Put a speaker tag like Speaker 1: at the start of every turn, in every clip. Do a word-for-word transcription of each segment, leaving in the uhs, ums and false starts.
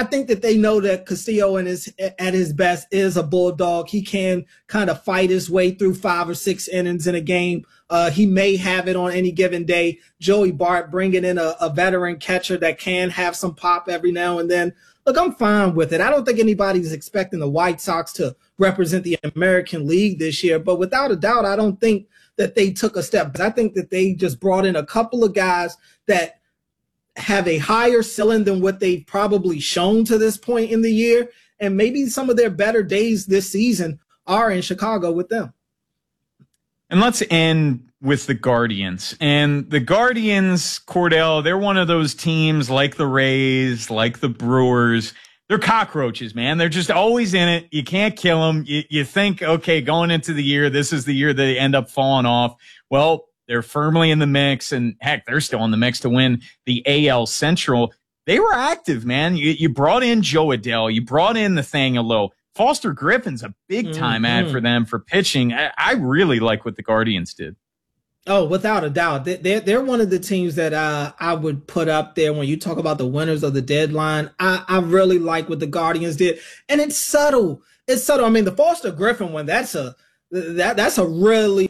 Speaker 1: I think that they know that Castillo in his, at his best is a bulldog. He can kind of fight his way through five or six innings in a game. Uh, he may have it on any given day. Joey Bart bringing in a, a veteran catcher that can have some pop every now and then. Look, I'm fine with it. I don't think anybody's expecting the White Sox to represent the American League this year, but without a doubt, I don't think that they took a step. I think that they just brought in a couple of guys that have a higher ceiling than what they've probably shown to this point in the year, and maybe some of their better days this season are in Chicago with them.
Speaker 2: And let's end with the Guardians. And the Guardians, Cordell, they're one of those teams like the Rays, like the Brewers. They're cockroaches, man. They're just always in it. You can't kill them. You, you think, okay, going into the year, this is the year they end up falling off. Well, they're firmly in the mix, and heck, they're still in the mix to win the A L Central. They were active, man. You, you brought in Joe Adell. You brought in Nathaniel Lowe. Foster Griffin's a big-time mm-hmm. ad for them for pitching. I, I really like what the Guardians did.
Speaker 1: Oh, without a doubt. They're, they're one of the teams that uh, I would put up there when you talk about the winners of the deadline. I, I really like what the Guardians did. And it's subtle. It's subtle. I mean, the Foster Griffin one, that's a that that's a really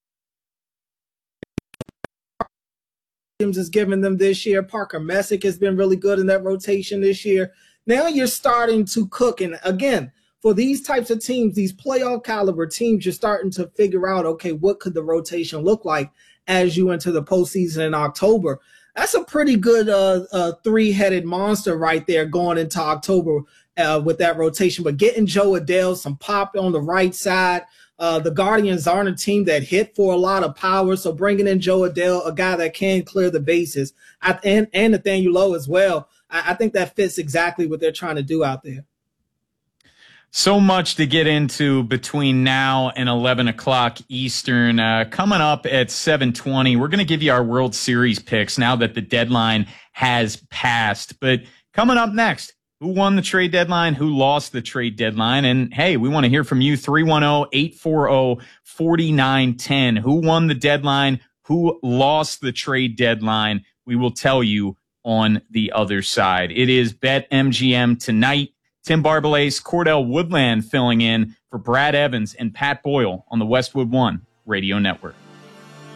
Speaker 1: is giving them this year. Parker Messick has been really good in that rotation this year. Now you're starting to cook. And again, for these types of teams, these playoff caliber teams, you're starting to figure out, okay, what could the rotation look like as you enter the postseason in October? That's a pretty good uh, uh, three-headed monster right there going into October uh, with that rotation. But getting Joe Adell, some pop on the right side. Uh, the Guardians aren't a team that hit for a lot of power, so bringing in Joe Adell, a guy that can clear the bases, I, and, and Nathaniel Lowe as well, I, I think that fits exactly what they're trying to do out there.
Speaker 2: So much to get into between now and eleven o'clock Eastern. Uh, coming up at seven twenty, we're going to give you our World Series picks now that the deadline has passed. But coming up next, who won the trade deadline? Who lost the trade deadline? And hey, we want to hear from you. three one zero, eight four zero, four nine one zero. Who won the deadline? Who lost the trade deadline? We will tell you on the other side. It is BetMGM tonight. Tim Barbalace, Cordell Woodland filling in for Brad Evans and Pat Boyle on the Westwood One Radio Network.